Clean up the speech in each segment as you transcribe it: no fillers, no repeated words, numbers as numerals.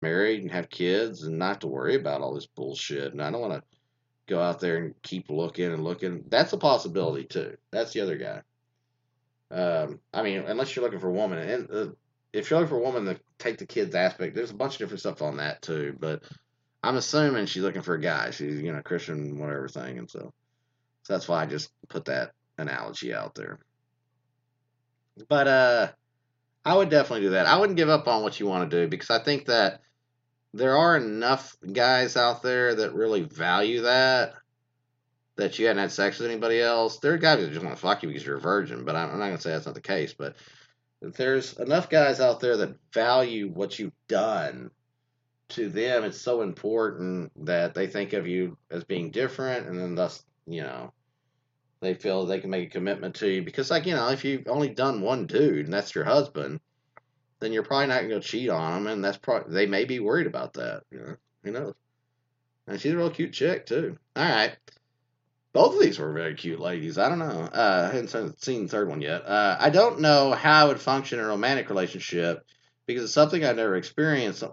married and have kids and not have to worry about all this bullshit. And I don't want to go out there and keep looking and looking. That's a possibility too. That's the other guy. I mean, unless you're looking for a woman, and if you're looking for a woman to take the kids aspect, there's a bunch of different stuff on that too. But I'm assuming she's looking for a guy. She's Christian, whatever thing, and so that's why I just put that analogy out there. But I would definitely do that. I wouldn't give up on what you want to do because I think that there are enough guys out there that really value that you hadn't had sex with anybody else. There are guys that just want to fuck you because you're a virgin, but I'm not going to say that's not the case. But there's enough guys out there that value what you've done. To them, it's so important that they think of you as being different, and then thus, they feel they can make a commitment to you. Because, like, if you've only done one dude and that's your husband, then you're probably not going to go cheat on them, and that's probably they may be worried about that. Who knows? And she's a real cute chick too. All right. Both of these were very cute ladies. I don't know. I haven't seen the third one yet. I don't know how I would function in a romantic relationship because it's something I've never experienced.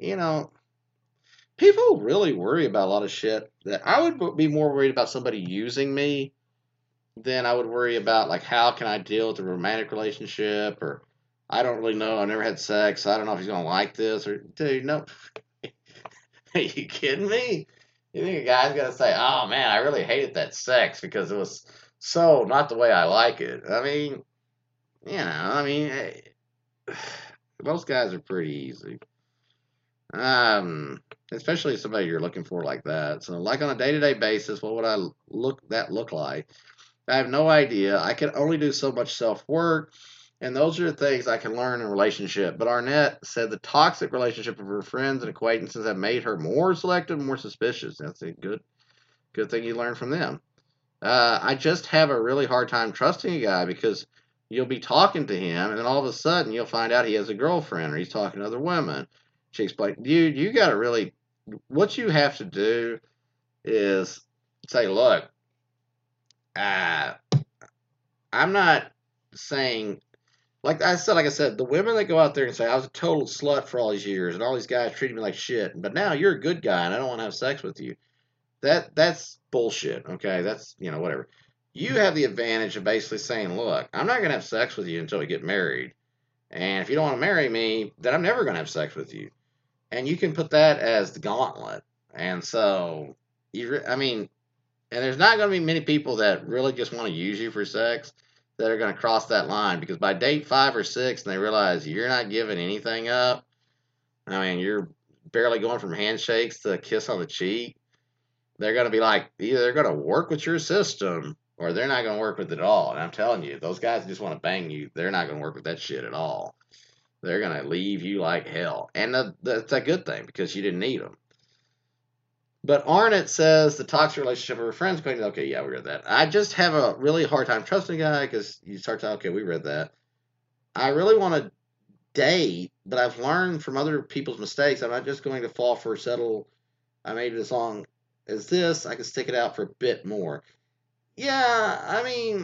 People really worry about a lot of shit that I would be more worried about somebody using me than I would worry about, like, how can I deal with a romantic relationship, or I don't really know. I never had sex. So I don't know if he's going to like this, or, dude, no. Are you kidding me? You think a guy's gonna say, "Oh man, I really hated that sex because it was so not the way I like it"? I mean, most guys are pretty easy. Especially somebody you're looking for like that. So, like on a day-to-day basis, what would I look like? I have no idea. I can only do so much self-work, and those are the things I can learn in a relationship. But Arnett said the toxic relationship of her friends and acquaintances have made her more selective, more suspicious. That's a good thing you learn from them. I just have a really hard time trusting a guy because you'll be talking to him, and then all of a sudden you'll find out he has a girlfriend or he's talking to other women. She explained, dude, you got to really, what you have to do is say, look, uh, I'm not saying, like I said, the women that go out there and say, I was a total slut for all these years and all these guys treated me like shit, but now you're a good guy and I don't want to have sex with you. That's bullshit. Okay, that's whatever. You have the advantage of basically saying, "Look, I'm not gonna have sex with you until we get married, and if you don't want to marry me, then I'm never gonna have sex with you." And you can put that as the gauntlet. And so, I mean, and there's not gonna be many people that really just want to use you for sex that are gonna cross that line because by date 5 or 6, and they realize you're not giving anything up. I mean, you're barely going from handshakes to a kiss on the cheek. They're going to be like, either they're going to work with your system or they're not going to work with it at all. And I'm telling you, those guys just want to bang you. They're not going to work with that shit at all. They're going to leave you like hell. And that's a good thing because you didn't need them. But Arnett says the toxic relationship of her friends going, okay, yeah, we read that. I just have a really hard time trusting a guy because you start to, okay, we read that. I really want to date, but I've learned from other people's mistakes. I'm not just going to fall for settle. I made it as long as this. I can stick it out for a bit more. Yeah, I mean,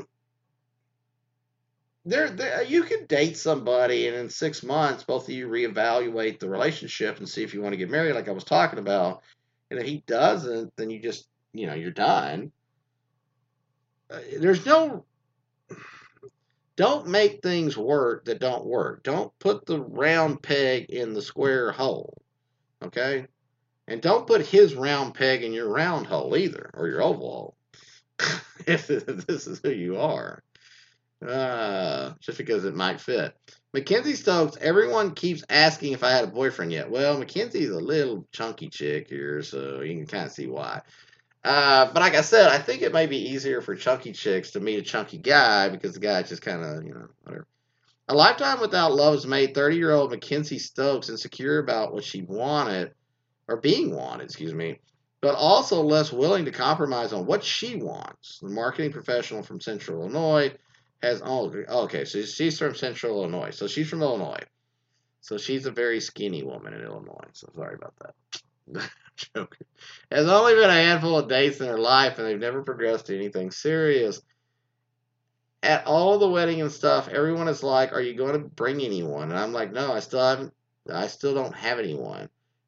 there you could date somebody, and in 6 months, both of you reevaluate the relationship and see if you want to get married, like I was talking about. And if he doesn't, then you just, you're done. There's no. Don't make things work that don't work. Don't put the round peg in the square hole. Okay? And don't put his round peg in your round hole either, or your oval hole. If this is who you are. Just because it might fit. Mackenzie Stokes, everyone keeps asking if I had a boyfriend yet. Well, Mackenzie's a little chunky chick here, so you can kind of see why. But like I said, I think it may be easier for chunky chicks to meet a chunky guy because the guy just kind of, whatever. A lifetime without love has made 30-year-old Mackenzie Stokes insecure about what she wanted, or being wanted, excuse me, but also less willing to compromise on what she wants. The marketing professional from Central Illinois has okay, so she's from Central Illinois. So she's from Illinois. So she's a very skinny woman in Illinois. So sorry about that. Joking. Has only been a handful of dates in her life, and they've never progressed to anything serious. At all the wedding and stuff, everyone is like, "Are you going to bring anyone?" And I'm like, "No, I still don't have anyone."